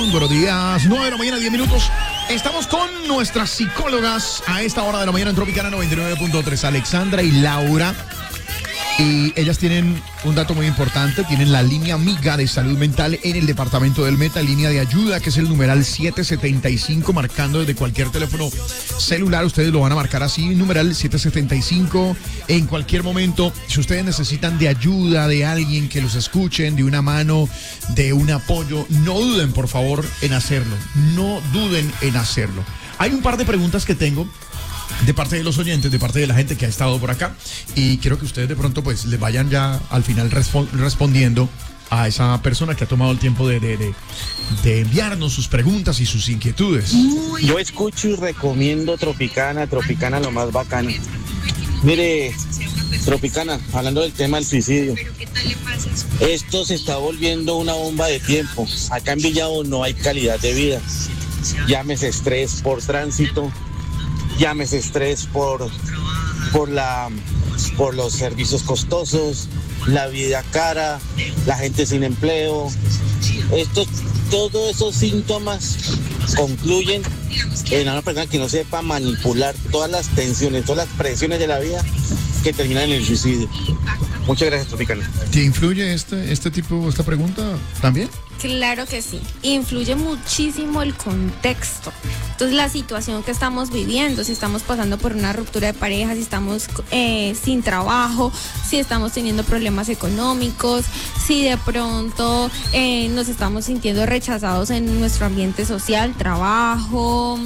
Buenos días, 9 de la mañana, 10 minutos. Estamos con nuestras psicólogas a esta hora de la mañana en Tropicana 99.3, Alexandra y Laura. Y ellas tienen un dato muy importante, tienen la línea amiga de salud mental en el departamento del Meta, línea de ayuda, que es el numeral 775, marcando desde cualquier teléfono celular. Ustedes lo van a marcar así, numeral 775, en cualquier momento. Si ustedes necesitan de ayuda, de alguien que los escuchen, de una mano, de un apoyo, no duden, por favor, en hacerlo. No duden en hacerlo. Hay un par de preguntas que tengo de parte de los oyentes, de parte de la gente que ha estado por acá, y quiero que ustedes de pronto pues le vayan ya al final respondiendo a esa persona que ha tomado el tiempo de enviarnos sus preguntas y sus inquietudes. Yo escucho y recomiendo Tropicana lo más bacano. Mire, Tropicana, hablando del tema del suicidio, esto se está volviendo una bomba de tiempo. Acá en Villavo no hay calidad de vida. Llámese estrés por tránsito, llámese estrés por los servicios costosos, la vida cara, la gente sin empleo. Todos esos síntomas concluyen en una persona que no sepa manipular todas las tensiones, todas las presiones de la vida, que terminan en el suicidio. Muchas gracias, Tropicana. ¿Te influye esta pregunta también? Claro que sí, influye muchísimo el contexto. Entonces la situación que estamos viviendo, si estamos pasando por una ruptura de pareja, si estamos sin trabajo, si estamos teniendo problemas económicos, si de pronto nos estamos sintiendo rechazados en nuestro ambiente social, trabajo,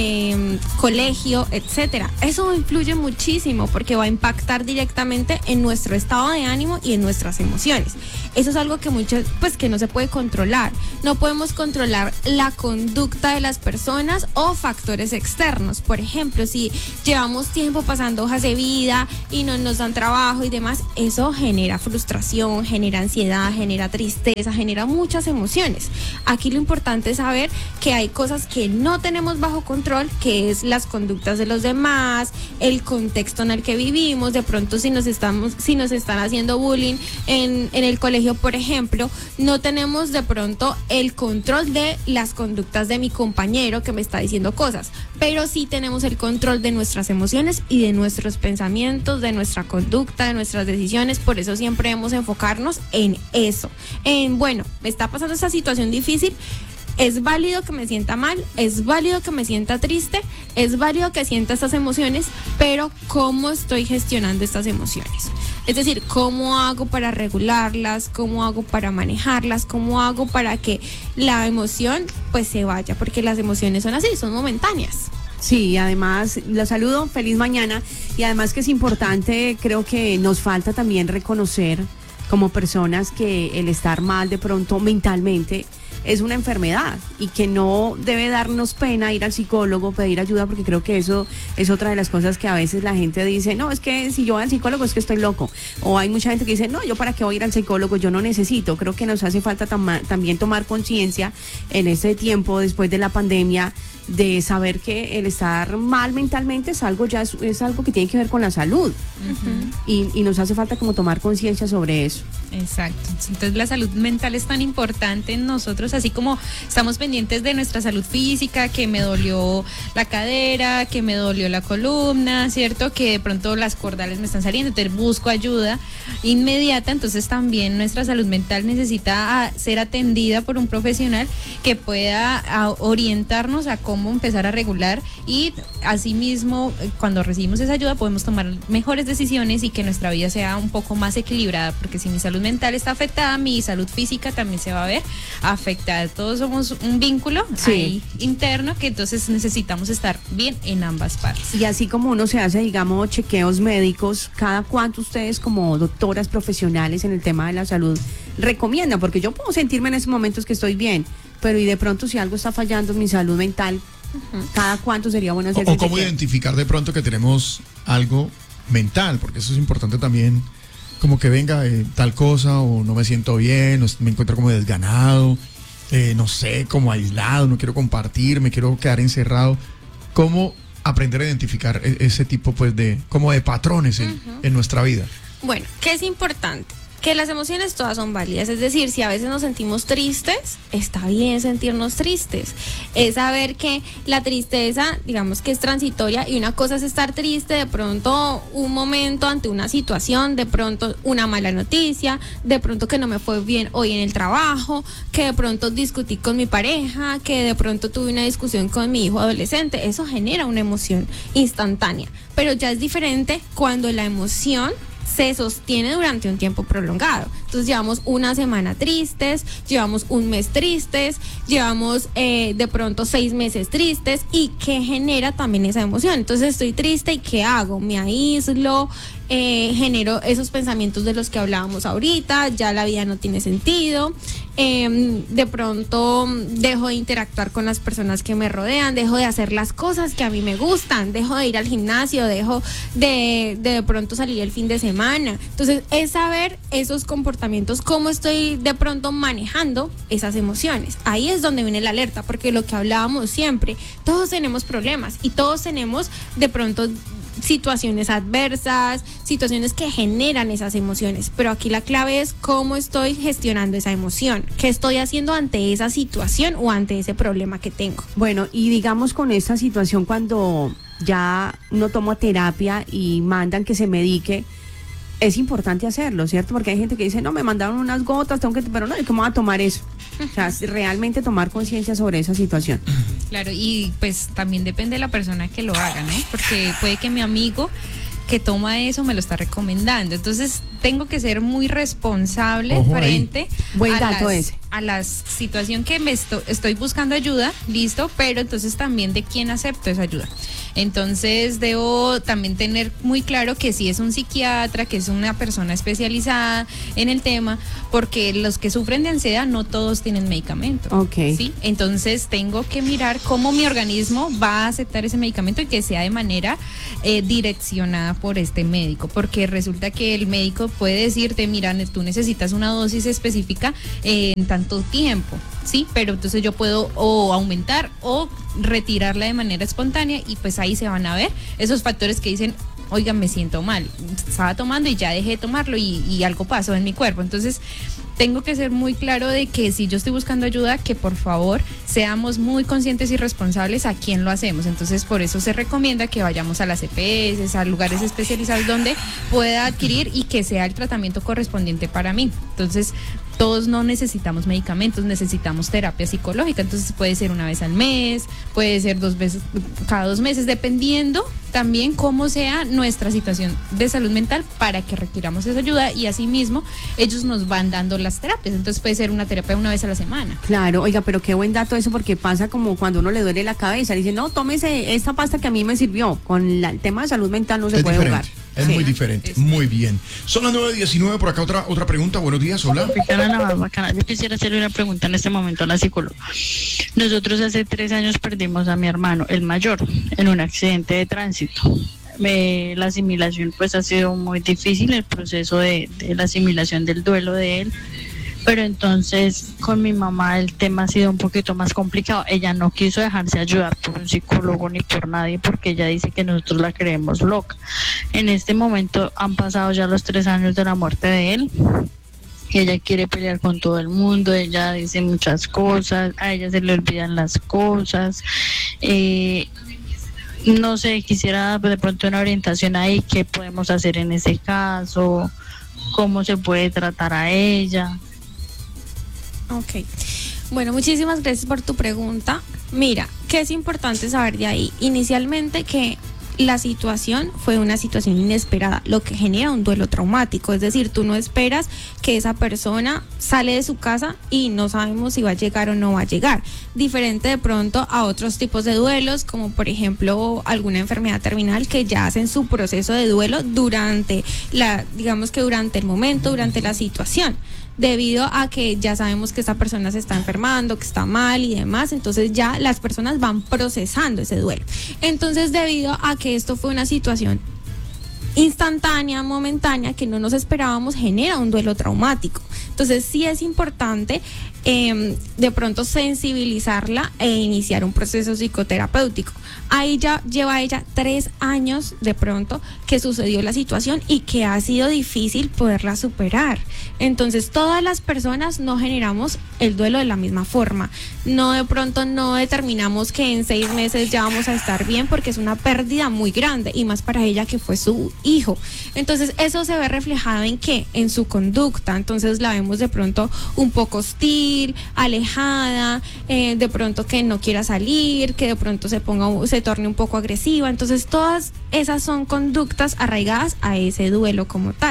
colegio, etcétera. Eso influye muchísimo porque va a impactar directamente en nuestro estado de ánimo y en nuestras emociones. Eso es algo que que no se puede controlar. No podemos controlar la conducta de las personas o factores externos. Por ejemplo, si llevamos tiempo pasando hojas de vida y no nos dan trabajo y demás, eso genera frustración, genera ansiedad, genera tristeza, genera muchas emociones. Aquí lo importante es saber que hay cosas que no tenemos bajo control, que es las conductas de los demás, el contexto en el que vivimos. De pronto si nos están haciendo bullying en el colegio, por ejemplo, no tenemos de pronto el control de las conductas de mi compañero que me está diciendo cosas, pero sí tenemos el control de nuestras emociones y de nuestros pensamientos, de nuestra conducta, de nuestras decisiones. Por eso siempre debemos enfocarnos en eso, me está pasando esta situación difícil. Es válido que me sienta mal, es válido que me sienta triste, es válido que sienta estas emociones, pero ¿cómo estoy gestionando estas emociones? Es decir, ¿cómo hago para regularlas? ¿Cómo hago para manejarlas? ¿Cómo hago para que la emoción pues se vaya? Porque las emociones son así, son momentáneas. Sí, además, los saludo, feliz mañana. Y además que es importante, creo que nos falta también reconocer como personas que el estar mal de pronto mentalmente es una enfermedad y que no debe darnos pena ir al psicólogo, pedir ayuda, porque creo que eso es otra de las cosas que a veces la gente dice, no, es que si yo voy al psicólogo es que estoy loco. O hay mucha gente que dice, no, yo para qué voy a ir al psicólogo, yo no necesito. Creo que nos hace falta también tomar conciencia en este tiempo, después de la pandemia, de saber que el estar mal mentalmente es algo que tiene que ver con la salud. Uh-huh. Y nos hace falta como tomar conciencia sobre eso. Exacto. Entonces la salud mental es tan importante en nosotros, así como estamos pendientes de nuestra salud física, que me dolió la cadera, que me dolió la columna, ¿cierto? Que de pronto las cordales me están saliendo, entonces busco ayuda inmediata. Entonces también nuestra salud mental necesita ser atendida por un profesional que pueda orientarnos a cómo empezar a regular, y asimismo cuando recibimos esa ayuda podemos tomar mejores decisiones y que nuestra vida sea un poco más equilibrada, porque si mi salud mental está afectada, mi salud física también se va a ver afectada. Todos somos un vínculo ahí interno, que entonces necesitamos estar bien en ambas partes. Y así como uno se hace, digamos, chequeos médicos, ¿cada cuánto ustedes como doctoras profesionales en el tema de la salud recomiendan? Porque yo puedo sentirme en esos momentos que estoy bien, pero y de pronto si algo está fallando en mi salud mental, ¿cada cuánto sería bueno hacer? O cómo identificar de pronto que tenemos algo mental, porque eso es importante también, como que venga tal cosa, o no me siento bien, me encuentro como desganado, no sé, como aislado, no quiero compartir, me quiero quedar encerrado. ¿Cómo aprender a identificar ese tipo pues de patrones en nuestra vida? Bueno, ¿qué es importante? que las emociones todas son válidas, es decir, si a veces nos sentimos tristes, está bien sentirnos tristes, es saber que la tristeza, digamos que es transitoria, y una cosa es estar triste de pronto un momento ante una situación, de pronto una mala noticia, de pronto que no me fue bien hoy en el trabajo, que de pronto discutí con mi pareja, que de pronto tuve una discusión con mi hijo adolescente, eso genera una emoción instantánea, pero ya es diferente cuando la emoción se sostiene durante un tiempo prolongado. Entonces llevamos una semana tristes, llevamos un mes tristes, llevamos de pronto 6 meses tristes, y ¿qué genera también esa emoción? Entonces estoy triste y ¿qué hago? Me aíslo, genero esos pensamientos de los que hablábamos ahorita, ya la vida no tiene sentido, de pronto dejo de interactuar con las personas que me rodean, dejo de hacer las cosas que a mí me gustan, dejo de ir al gimnasio, dejo de pronto salir el fin de semana. Entonces es saber esos comportamientos, cómo estoy de pronto manejando esas emociones. Ahí es donde viene la alerta, porque lo que hablábamos siempre, todos tenemos problemas y todos tenemos de pronto situaciones adversas, situaciones que generan esas emociones, pero aquí la clave es cómo estoy gestionando esa emoción, qué estoy haciendo ante esa situación o ante ese problema que tengo. Bueno, y digamos con esta situación cuando ya uno toma terapia y mandan que se medique, es importante hacerlo, ¿cierto? Porque hay gente que dice, no, me mandaron unas gotas, pero no, ¿cómo voy a tomar eso? O sea, realmente tomar conciencia sobre esa situación. Claro, y pues también depende de la persona que lo haga, ¿no? Porque puede que mi amigo que toma eso me lo está recomendando. Entonces tengo que ser muy responsable frente a la situación que estoy buscando ayuda, listo, pero entonces también de quién acepto esa ayuda. Entonces debo también tener muy claro que si es un psiquiatra, que es una persona especializada en el tema, porque los que sufren de ansiedad no todos tienen medicamento. Okay. ¿Sí? Entonces tengo que mirar cómo mi organismo va a aceptar ese medicamento y que sea de manera direccionada por este médico, porque resulta que el médico puede decirte, mira, tú necesitas una dosis específica en tanto tiempo, ¿sí? Pero entonces yo puedo o aumentar o retirarla de manera espontánea, y pues ahí se van a ver esos factores que dicen, oigan, me siento mal, estaba tomando y ya dejé de tomarlo y algo pasó en mi cuerpo. Entonces tengo que ser muy claro de que si yo estoy buscando ayuda, que por favor seamos muy conscientes y responsables a quién lo hacemos. Entonces por eso se recomienda que vayamos a las EPS, a lugares especializados donde pueda adquirir y que sea el tratamiento correspondiente para mí. Entonces todos no necesitamos medicamentos, necesitamos terapia psicológica. Entonces puede ser una vez al mes, puede ser 2 veces cada 2 meses, dependiendo también cómo sea nuestra situación de salud mental para que requiramos esa ayuda, y asimismo ellos nos van dando las terapias. Entonces puede ser una terapia una vez a la semana. Claro, oiga, pero qué buen dato eso, porque pasa como cuando uno le duele la cabeza, le dice, no, tómese esta pasta que a mí me sirvió. Con el tema de salud mental no se puede jugar. Es muy diferente, muy bien. Son las 9:19, por acá otra pregunta. Buenos días, hola. Yo quisiera hacerle una pregunta en este momento a la psicóloga. Nosotros hace 3 años perdimos a mi hermano, el mayor, en un accidente de tránsito. La asimilación pues ha sido muy difícil, el proceso de la asimilación del duelo de él. Pero entonces con mi mamá el tema ha sido un poquito más complicado. Ella no quiso dejarse ayudar por un psicólogo ni por nadie, porque ella dice que nosotros la creemos loca. En este momento han pasado ya los 3 años de la muerte de él. Ella quiere pelear con todo el mundo, ella dice muchas cosas, a ella se le olvidan las cosas. No sé, quisiera de pronto una orientación ahí, qué podemos hacer en ese caso, cómo se puede tratar a ella. Ok, bueno, muchísimas gracias por tu pregunta. Mira, ¿qué es importante saber de ahí? Inicialmente que la situación fue una situación inesperada, lo que genera un duelo traumático, es decir, tú no esperas que esa persona sale de su casa y no sabemos si va a llegar o no va a llegar, diferente de pronto a otros tipos de duelos, como por ejemplo alguna enfermedad terminal que ya hacen su proceso de duelo durante durante el momento, durante la situación, debido a que ya sabemos que esta persona se está enfermando, que está mal y demás, entonces ya las personas van procesando ese duelo. Entonces, debido a que esto fue una situación instantánea, momentánea, que no nos esperábamos, genera un duelo traumático. Entonces sí es importante de pronto sensibilizarla e iniciar un proceso psicoterapéutico. Ahí ya lleva ella 3 años de pronto que sucedió la situación y que ha sido difícil poderla superar. Entonces todas las personas no generamos el duelo de la misma forma. No, de pronto no determinamos que en 6 meses ya vamos a estar bien, porque es una pérdida muy grande y más para ella que fue su hijo. Entonces eso se ve reflejado en ¿qué? En su conducta. Entonces la vemos de pronto un poco hostil, alejada, de pronto que no quiera salir, que de pronto se torne un poco agresiva. Entonces todas esas son conductas arraigadas a ese duelo como tal.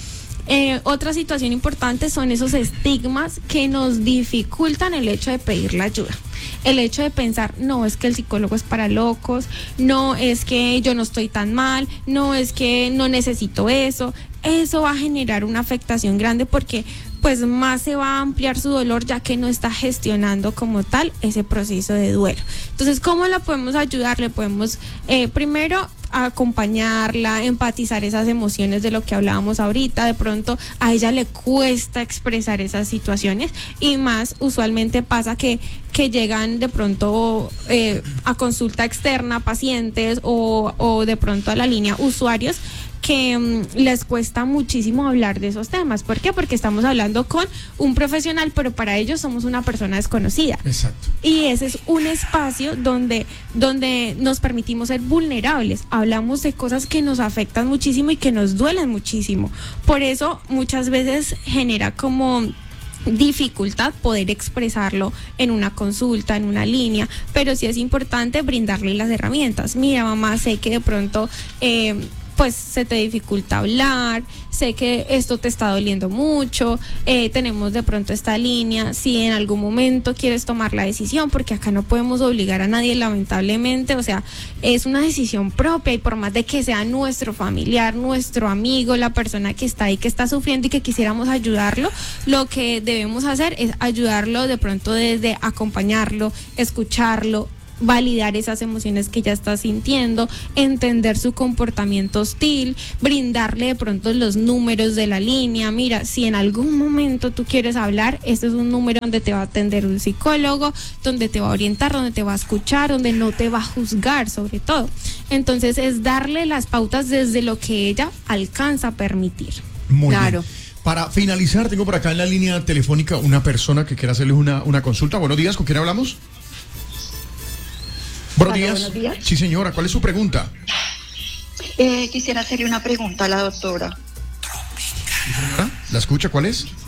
Otra situación importante son esos estigmas que nos dificultan el hecho de pedir la ayuda. El hecho de pensar, no, es que el psicólogo es para locos, no, es que yo no estoy tan mal, no, es que no necesito eso. Eso va a generar una afectación grande, porque pues más se va a ampliar su dolor, ya que no está gestionando como tal ese proceso de duelo. Entonces, ¿cómo la podemos ayudar? Le podemos primero acompañarla, empatizar esas emociones de lo que hablábamos ahorita. De pronto a ella le cuesta expresar esas situaciones, y más usualmente pasa que llegan de pronto a consulta externa pacientes o de pronto a la línea usuarios que les cuesta muchísimo hablar de esos temas. ¿Por qué? Porque estamos hablando con un profesional, pero para ellos somos una persona desconocida. Exacto. Y ese es un espacio donde nos permitimos ser vulnerables. Hablamos de cosas que nos afectan muchísimo y que nos duelen muchísimo. Por eso muchas veces genera como dificultad poder expresarlo en una consulta, en una línea, pero sí es importante brindarle las herramientas. Mira, mamá, sé que de pronto pues se te dificulta hablar, sé que esto te está doliendo mucho, tenemos de pronto esta línea, si en algún momento quieres tomar la decisión, porque acá no podemos obligar a nadie, lamentablemente, o sea, es una decisión propia, y por más de que sea nuestro familiar, nuestro amigo, la persona que está ahí, que está sufriendo y que quisiéramos ayudarlo, lo que debemos hacer es ayudarlo de pronto desde acompañarlo, escucharlo, validar esas emociones que ella está sintiendo, entender su comportamiento hostil, brindarle de pronto los números de la línea. Mira, si en algún momento tú quieres hablar, este es un número donde te va a atender un psicólogo, donde te va a orientar, donde te va a escuchar, donde no te va a juzgar sobre todo. Entonces es darle las pautas desde lo que ella alcanza a permitir. Muy bien. Para finalizar, tengo por acá en la línea telefónica una persona que quiere hacerles una consulta. Buenos días, ¿con quién hablamos? Buenos días. Sí, señora, ¿cuál es su pregunta? Quisiera hacerle una pregunta a la doctora. ¿La escucha? ¿Cuál es?